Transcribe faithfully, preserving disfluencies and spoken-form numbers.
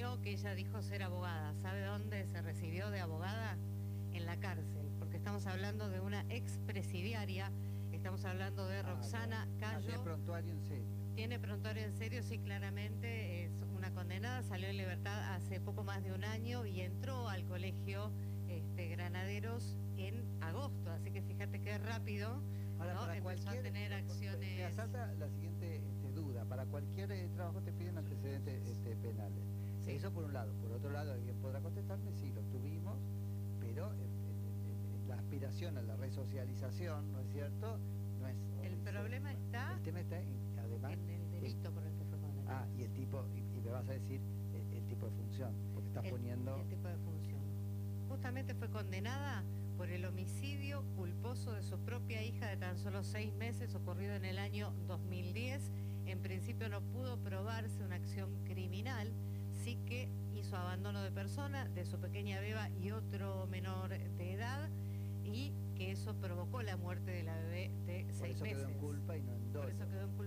testimonio que ella dijo ser abogada. ¿Sabe dónde se recibió de abogada? En la cárcel, porque estamos hablando de una expresidiaria, estamos hablando de Roxana Ah, Cayo. ¿Tiene prontuario en serio? Tiene prontuario en serio, sí, claramente es una condenada, salió en libertad hace poco más de un año y entró al colegio este, Granaderos en agosto, así que fíjate qué rápido. Ahora, ¿no? para Empezó cualquier, a tener acciones. Me asalta la siguiente este, duda. Para cualquier eh, trabajo te piden antecedentes este, penales. Sí. Eso por un lado. Por otro lado, alguien podrá contestarme, sí, lo tuvimos, pero eh, eh, la aspiración a la resocialización, ¿no es cierto? No es. El dice, problema está, el tema está en, además, en el delito por el que fue condenado. Ah, y el tipo, y, y me vas a decir el, el tipo de función, porque estás el, poniendo... El tipo de función. Justamente fue condenada por el homicidio culposo de su propia hija de tan solo seis meses, ocurrido en el año dos mil diez. En principio no pudo probarse una acción criminal, sí que hizo abandono de persona de su pequeña beba y otro menor de edad, y que eso provocó la muerte de la bebé de seis meses. Por eso quedó en culpa y no en dolo. Por eso quedó en culpa.